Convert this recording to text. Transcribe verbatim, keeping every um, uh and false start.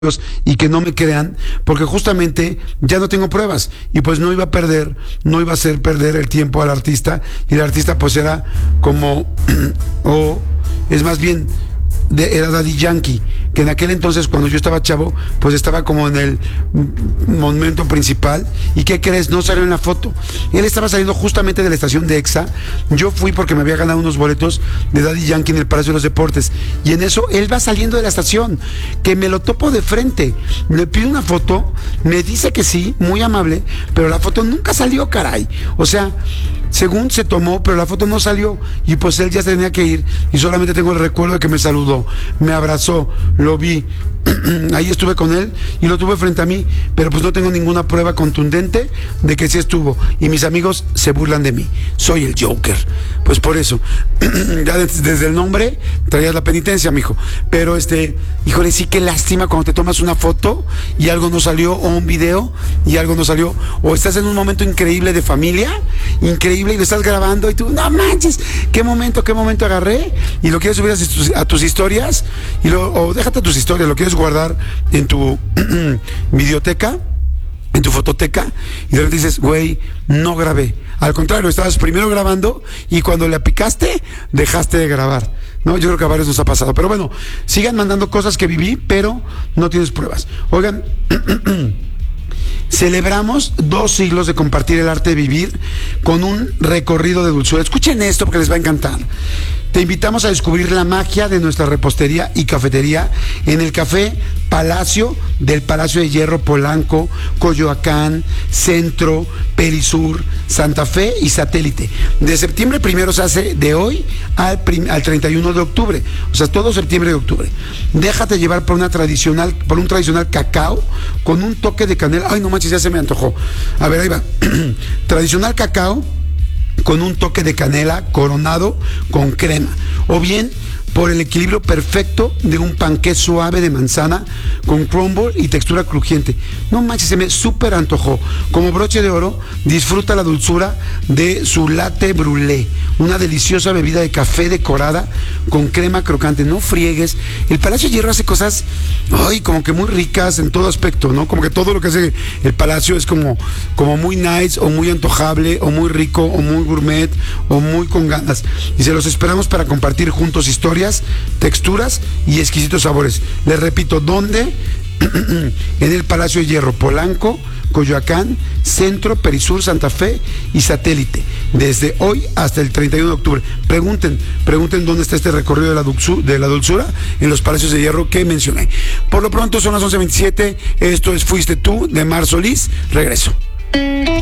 y que no me crean, porque justamente ya no tengo pruebas y pues no iba a perder, no iba a hacer perder el tiempo al artista, y el artista pues era como o es más bien de, era Daddy Yankee, que en aquel entonces cuando yo estaba chavo pues estaba como en el momento principal. ¿Y qué crees? No salió en la foto. Él estaba saliendo justamente de la estación de Exa. Yo fui porque me había ganado unos boletos de Daddy Yankee en el Palacio de los Deportes, y en eso él va saliendo de la estación, que me lo topo de frente, le pido una foto, me dice que sí, muy amable, pero la foto nunca salió, caray. O sea, según se tomó, pero la foto no salió, y pues él ya tenía que ir, y solamente tengo el recuerdo de que me saludó, me abrazó, lo vi, ahí estuve con él y lo tuve frente a mí, pero pues no tengo ninguna prueba contundente de que sí estuvo, y mis amigos se burlan de mí, soy el Joker, pues por eso, ya desde el nombre traías la penitencia, mijo, pero este, híjole, sí, qué lástima cuando te tomas una foto y algo no salió, o un video y algo no salió, o estás en un momento increíble de familia, increíble, y lo estás grabando y tú, no manches, qué momento, qué momento agarré, y lo quieres subir a tus, a tus historias, y lo, o déjate tus historias, lo quieres guardar en tu videoteca, en tu fototeca, y de repente dices, güey, no grabé. Al contrario, estabas primero grabando y cuando le picaste, dejaste de grabar. No, yo creo que a varios nos ha pasado. Pero bueno, sigan mandando cosas que viví, pero no tienes pruebas. Oigan, celebramos dos siglos de compartir el arte de vivir con un recorrido de dulzura. Escuchen esto porque les va a encantar. Te invitamos a descubrir la magia de nuestra repostería y cafetería en el Café Palacio del Palacio de Hierro Polanco, Coyoacán, Centro, Perisur, Santa Fe y Satélite. De septiembre primero se hace de hoy al, prim, al treinta y uno de octubre, o sea, todo septiembre y octubre. Déjate llevar por una tradicional, por un tradicional cacao con un toque de canela. Ay, no manches, ya se me antojó. A ver, ahí va. Tradicional cacao con un toque de canela coronado con crema, o bien por el equilibrio perfecto de un panqué suave de manzana con crumble y textura crujiente. No manches, se me súper antojó. Como broche de oro, disfruta la dulzura de su latte brûlée, una deliciosa bebida de café decorada con crema crocante. No friegues, el Palacio de Hierro hace cosas, ay, como que muy ricas en todo aspecto, ¿no? Como que todo lo que hace el Palacio es como, como muy nice, o muy antojable, o muy rico, o muy gourmet, o muy con ganas. Y se los esperamos para compartir juntos historias, texturas y exquisitos sabores. Les repito, ¿dónde? En el Palacio de Hierro, Polanco, Coyoacán, Centro, Perisur, Santa Fe y Satélite, desde hoy hasta el treinta y uno de octubre. Pregunten, pregunten dónde está este recorrido de la, dulzura, de la dulzura en los Palacios de Hierro que mencioné. Por lo pronto son las once veintisiete, esto es Fuiste Tú, de Mar Solís. Regreso.